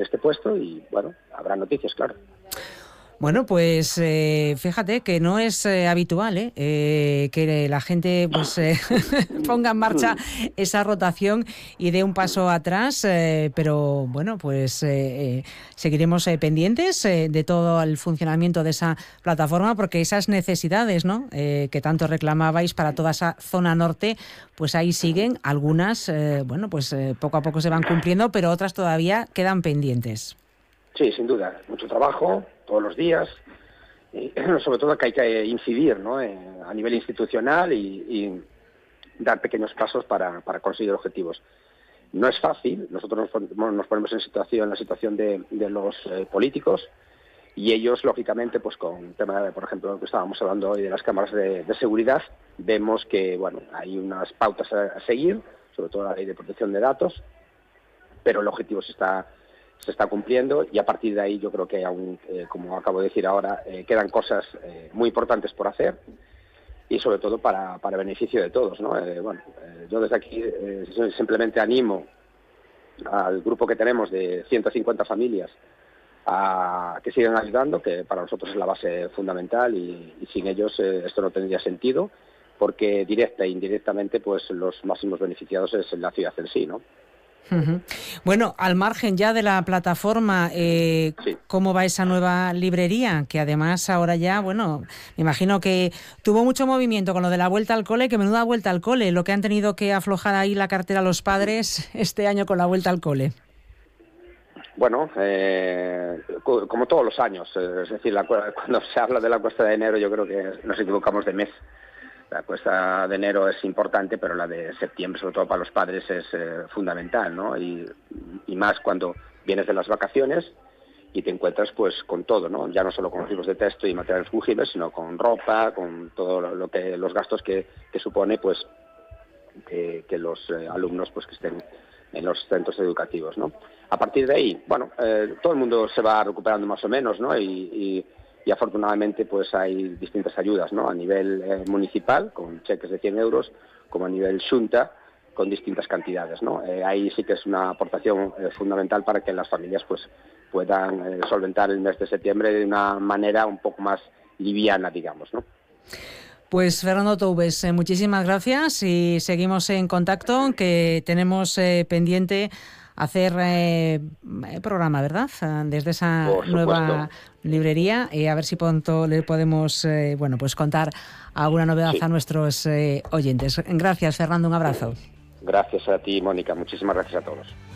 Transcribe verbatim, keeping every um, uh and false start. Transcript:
en este puesto y, bueno, habrá noticias, claro. Bueno, pues eh, fíjate que no es eh, habitual ¿eh? Eh, que la gente pues eh, ponga en marcha esa rotación y dé un paso atrás, eh, pero bueno, pues eh, eh, seguiremos eh, pendientes eh, de todo el funcionamiento de esa plataforma, porque esas necesidades, ¿no? eh, que tanto reclamabais para toda esa zona norte, pues ahí siguen. Algunas, eh, bueno, pues eh, poco a poco se van cumpliendo, pero otras todavía quedan pendientes. Sí, sin duda, mucho trabajo todos los días, y sobre todo que hay que incidir, ¿no? eh, a nivel institucional y, y dar pequeños pasos para, para conseguir objetivos. No es fácil, nosotros nos, nos ponemos en situación, la situación de, de los eh, políticos, y ellos, lógicamente, pues con el tema, de, por ejemplo, que estábamos hablando hoy de las cámaras de, de seguridad, vemos que, bueno, hay unas pautas a, a seguir, sobre todo la ley de protección de datos, pero el objetivo se está se está cumpliendo, y a partir de ahí yo creo que aún, eh, como acabo de decir ahora, eh, quedan cosas eh, muy importantes por hacer, y sobre todo para, para beneficio de todos, ¿no? Eh, bueno, eh, yo desde aquí eh, simplemente animo al grupo que tenemos de ciento cincuenta familias a que sigan ayudando, que para nosotros es la base fundamental, y, y sin ellos eh, esto no tendría sentido, porque directa e indirectamente pues los máximos beneficiados es la ciudad en sí, ¿no? Uh-huh. Bueno, al margen ya de la plataforma, eh, sí. ¿cómo va esa nueva librería? Que además ahora ya, bueno, me imagino que tuvo mucho movimiento con lo de la vuelta al cole, que menuda vuelta al cole, lo que han tenido que aflojar ahí la cartera los padres este año con la vuelta al cole. Bueno, eh, como todos los años, es decir, la, cuando se habla de la cuesta de enero yo creo que nos equivocamos de mes. La cuesta de enero es importante, pero la de septiembre, sobre todo para los padres, es eh, fundamental, ¿no? Y, y más cuando vienes de las vacaciones y te encuentras pues con todo, ¿no? Ya no solo con los libros de texto y materiales fungibles, sino con ropa, con todo lo que los gastos que, que supone pues que, que los eh, alumnos pues que estén en los centros educativos, ¿no? A partir de ahí, bueno, eh, todo el mundo se va recuperando más o menos, ¿no? Y, y y afortunadamente pues hay distintas ayudas, ¿no? A nivel eh, municipal, con cheques de cien euros, como a nivel Xunta, con distintas cantidades, ¿no? Eh, ahí sí que es una aportación eh, fundamental para que las familias pues puedan eh, solventar el mes de septiembre de una manera un poco más liviana, digamos, ¿no? Pues Fernando Toubes, eh, muchísimas gracias y seguimos en contacto, que tenemos eh, pendiente hacer eh, programa, ¿verdad? Desde esa nueva librería, y eh, a ver si pronto le podemos eh, bueno, pues contar alguna novedad sí. a nuestros eh, oyentes. Gracias, Fernando, un abrazo. Gracias a ti, Mónica. Muchísimas gracias a todos.